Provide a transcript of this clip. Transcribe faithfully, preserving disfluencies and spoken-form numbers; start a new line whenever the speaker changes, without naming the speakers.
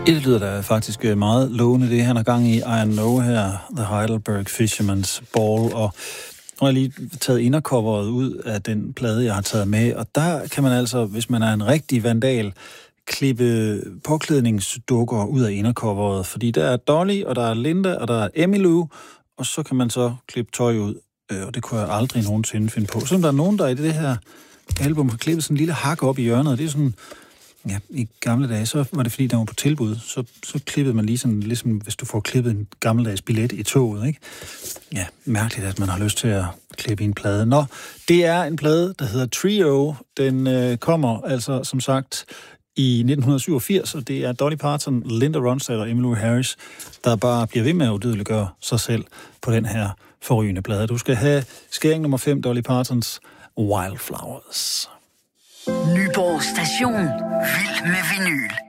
Det lyder da faktisk meget lovende, det han har gang i. I Know her, The Heidelberg Fisherman's Ball, og nu har jeg lige taget indercoveret ud af den plade, jeg har taget med, og der kan man altså, hvis man er en rigtig vandal, klippe påklædningsdukker ud af indercoveret, fordi der er Dolly, og der er Linda, og der er Emmylou, og så kan man så klippe tøj ud, og det kunne jeg aldrig nogensinde finde på. Så der er nogen, der i det her album har klippet sådan en lille hak op i hjørnet, og det er sådan, ja, i gamle dage, så var det fordi, der var på tilbud, så, så klippede man lige sådan, ligesom hvis du får klippet en gammeldags billet i toget, ikke? Ja, mærkeligt, at man har lyst til at klippe i en plade. Nå, det er en plade, der hedder Trio. Den øh, kommer altså, som sagt, i nitten syvogfirs, og det er Dolly Parton, Linda Ronstadt og Emmylou Harris, der bare bliver ved med at udødeliggøre sig selv på den her forrygende plade. Du skal have skæring nummer fem, Dolly Partons Wildflowers.
Nyborg Station. Vild med vinyl.